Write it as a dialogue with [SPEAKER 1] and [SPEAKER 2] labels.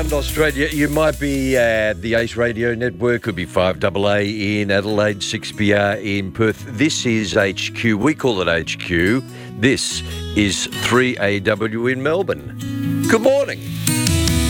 [SPEAKER 1] Australia, you might be at the Ace Radio Network, could be 5AA in Adelaide, 6PR in Perth. This is HQ, we call it HQ. This is 3AW in Melbourne. Good morning.